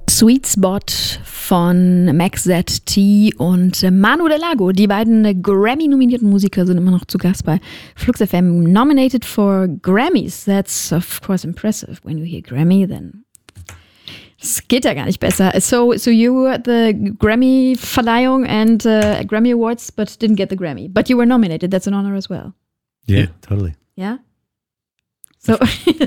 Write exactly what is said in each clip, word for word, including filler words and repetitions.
Sweet Spot von Max Z T und Manu Delago. Die beiden Grammy-nominierten Musiker sind immer noch zu Gast bei Flux F M. Nominated for Grammys. That's of course impressive. When you hear Grammy, then es geht ja gar nicht besser. So, so you were at the Grammy-Verleihung and uh, Grammy Awards, but didn't get the Grammy. But you were nominated. That's an honor as well. Yeah, totally. Yeah? So,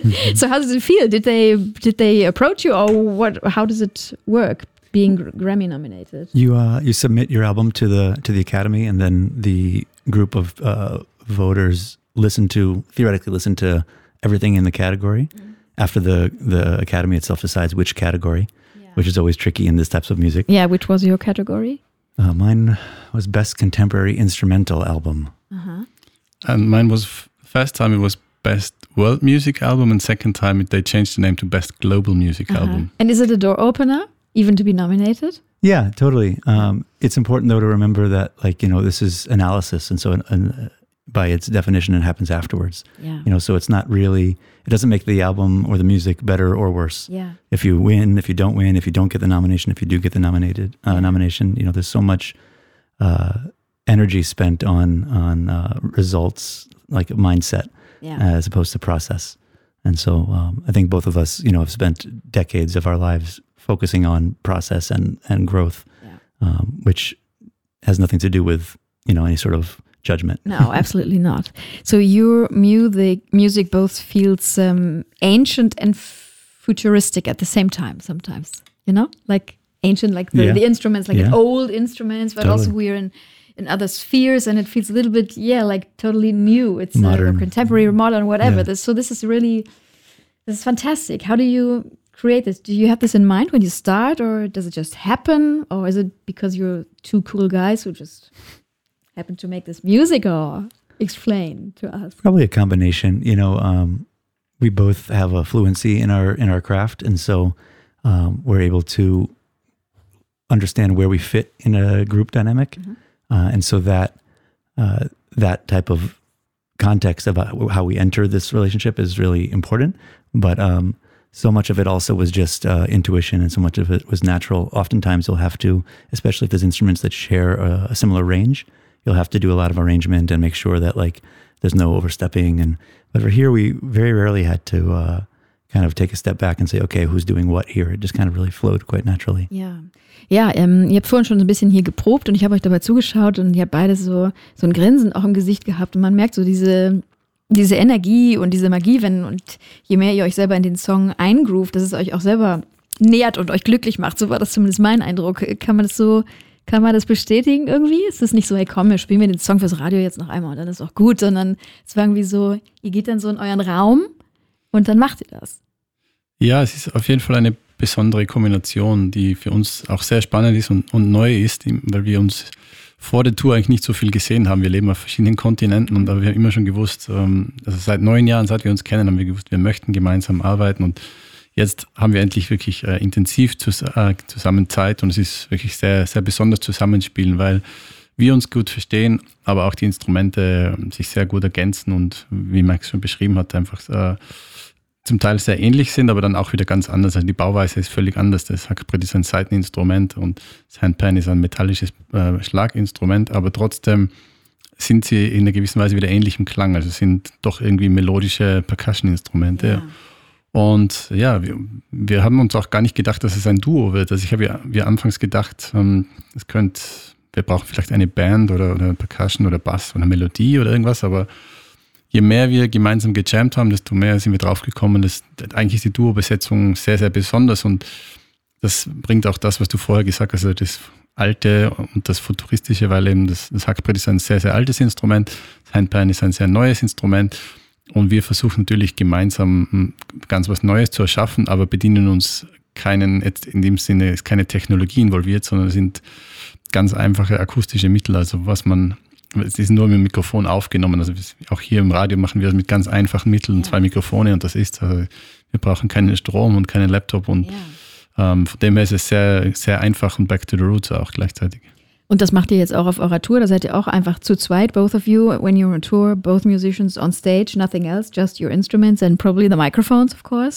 so how does it feel? Did they did they approach you, or what? How does it work being Grammy nominated? You uh, you submit your album to the to the Academy, and then the group of uh, voters listen to theoretically listen to everything in the category. Mm. After the the Academy itself decides which category, yeah. Which is always tricky in this types of music. Yeah, which was your category? Uh, mine was Best Contemporary Instrumental Album. Uh-huh. And mine was f- first time it was Best World Music Album, and second time they changed the name to Best Global Music uh-huh. Album. And is it a door opener, even to be nominated? Yeah, totally. Um, it's important though to remember that, like, you know, this is analysis, and so an, an, by its definition, it happens afterwards. Yeah. You know, so it's not really. It doesn't make the album or the music better or worse. Yeah. If you win, if you don't win, if you don't get the nomination, if you do get the nominated uh, yeah. nomination, you know, there's so much uh, energy spent on on uh, results, like mindset. Yeah. As opposed to process. And so um, I think both of us, you know, have spent decades of our lives focusing on process and, and growth, yeah. um, which has nothing to do with, you know, any sort of judgment. No, absolutely not. So your music, music both feels um, ancient and futuristic at the same time sometimes, you know? Like ancient, like the, yeah. the instruments, like yeah. an old instruments, but totally. also we're in in other spheres, and it feels a little bit, yeah, like totally new. It's modern, uh, contemporary, modern, whatever. Yeah. This, so this is really, this is fantastic. How do you create this? Do you have this in mind when you start, or does it just happen, or is it because you're two cool guys who just happen to make this music, or explain to us? Probably a combination. You know, um, we both have a fluency in our in our craft, and so um, we're able to understand where we fit in a group dynamic. Mm-hmm. Uh, and so that uh, that type of context about how we enter this relationship is really important. But um, so much of it also was just uh, intuition, and so much of it was natural. Oftentimes you'll have to, especially if there's instruments that share a, a similar range, you'll have to do a lot of arrangement and make sure that, like, there's no overstepping. And but for here, we very rarely had to uh, kind of take a step back and say, okay, who's doing what here? It just kind of really flowed quite naturally. Ja. Ja, ähm, ihr habt vorhin schon ein bisschen hier geprobt und ich habe euch dabei zugeschaut und ihr habt beide so, so ein Grinsen auch im Gesicht gehabt und man merkt so diese, diese Energie und diese Magie, wenn, und je mehr ihr euch selber in den Song eingroovt, dass es euch auch selber nährt und euch glücklich macht. So war das zumindest mein Eindruck. Kann man das so, kann man das bestätigen irgendwie? Ist es nicht so, hey komm, wir spielen wir den Song fürs Radio jetzt noch einmal und dann ist auch gut, sondern es war irgendwie so, ihr geht dann so in euren Raum und dann macht ihr das. Ja, es ist auf jeden Fall eine besondere Kombination, die für uns auch sehr spannend ist und, und neu ist, weil wir uns vor der Tour eigentlich nicht so viel gesehen haben. Wir leben auf verschiedenen Kontinenten und aber wir haben immer schon gewusst, also seit neun Jahren, seit wir uns kennen, haben wir gewusst, wir möchten gemeinsam arbeiten, und jetzt haben wir endlich wirklich äh, intensiv zus- äh, zusammen Zeit, und es ist wirklich sehr, sehr besonders zusammenspielen, weil wir uns gut verstehen, aber auch die Instrumente sich sehr gut ergänzen und, wie Max schon beschrieben hat, einfach äh, zum Teil sehr ähnlich sind, aber dann auch wieder ganz anders. Also die Bauweise ist völlig anders. Das Hackbrett ist ein Saiteninstrument und das Handpan ist ein metallisches äh, Schlaginstrument, aber trotzdem sind sie in einer gewissen Weise wieder ähnlich im Klang. Also sind doch irgendwie melodische Percussion-Instrumente. Ja. Und ja, wir, wir haben uns auch gar nicht gedacht, dass es ein Duo wird. Also ich habe ja wir anfangs gedacht, ähm, es könnte, wir brauchen vielleicht eine Band oder, oder Percussion oder Bass oder Melodie oder irgendwas, aber je mehr wir gemeinsam gejammt haben, desto mehr sind wir draufgekommen, dass eigentlich ist die Duo-Besetzung sehr, sehr besonders, und das bringt auch das, was du vorher gesagt hast, also das Alte und das Futuristische, weil eben das, das Hackbrett ist ein sehr, sehr altes Instrument, das Handpan ist ein sehr neues Instrument, und wir versuchen natürlich gemeinsam ganz was Neues zu erschaffen, aber bedienen uns keinen, jetzt in dem Sinne ist keine Technologie involviert, sondern es sind ganz einfache akustische Mittel, also was man es ist nur mit dem Mikrofon aufgenommen. Also auch hier im Radio machen wir das mit ganz einfachen Mitteln, ja. zwei Mikrofone, und das ist, also wir brauchen keinen Strom und keinen Laptop, und ja. ähm, von dem her ist es sehr, sehr einfach und back to the roots auch gleichzeitig. Und das macht ihr jetzt auch auf eurer Tour, da seid ihr auch einfach zu zweit, both of you, when you're on tour, both musicians on stage, nothing else, just your instruments and probably the microphones, of course.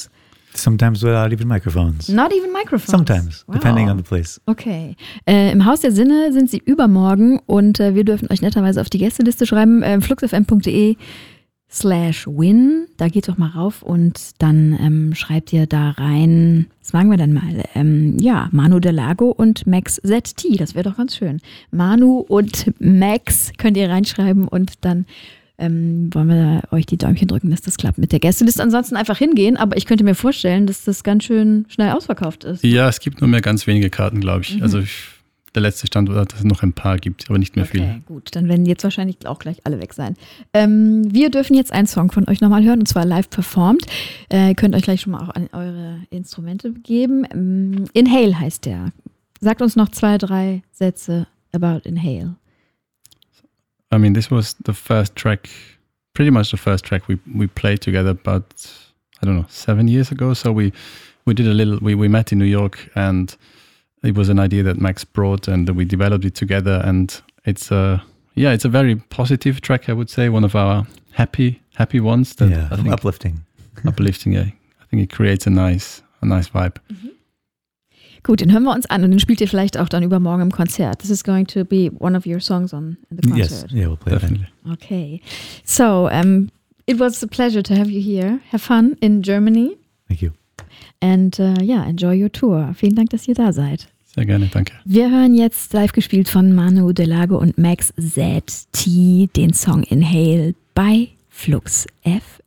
Sometimes without even microphones. Not even microphones? Sometimes, wow. depending on the place. Okay. Äh, Im Haus der Sinne sind sie übermorgen und äh, wir dürfen euch netterweise auf die Gästeliste schreiben, äh, fluxfm.de slash win. Da geht doch mal rauf und dann ähm, schreibt ihr da rein, was sagen wir denn mal, ähm, ja, Manu Delago und Max Z T, das wäre doch ganz schön. Manu und Max könnt ihr reinschreiben und dann Ähm, wollen wir euch die Däumchen drücken, dass das klappt mit der Gästeliste. Ansonsten einfach hingehen, aber ich könnte mir vorstellen, dass das ganz schön schnell ausverkauft ist. Ja, es gibt nur mehr ganz wenige Karten, glaube ich. Mhm. Also ich, der letzte Stand war, dass es noch ein paar gibt, aber nicht mehr okay, viele. Okay, gut. Dann werden jetzt wahrscheinlich auch gleich alle weg sein. Ähm, wir dürfen jetzt einen Song von euch nochmal hören, und zwar live performt. Äh, ihr könnt euch gleich schon mal auch an eure Instrumente begeben. Ähm, Inhale heißt der. Sagt uns noch zwei, drei Sätze about Inhale. I mean, this was the first track, pretty much the first track we, we played together about, I don't know, seven years ago. So we, we did a little, we, we met in New York, and it was an idea that Max brought, and we developed it together. And it's a, yeah, it's a very positive track, I would say, one of our happy, happy ones. That yeah, I think, uplifting. Uplifting, yeah. I think it creates a nice, a nice vibe. Mhm. Gut, den hören wir uns an und den spielt ihr vielleicht auch dann übermorgen im Konzert. This is going to be one of your songs on in the concert. Yes, yeah, we'll play Definitely. that. Okay. So, um, it was a pleasure to have you here. Have fun in Germany. Thank you. And uh, yeah, enjoy your tour. Vielen Dank, dass ihr da seid. Sehr gerne, danke. Wir hören jetzt live gespielt von Manu Delago und Max Z T den Song Inhale bei Flux F M.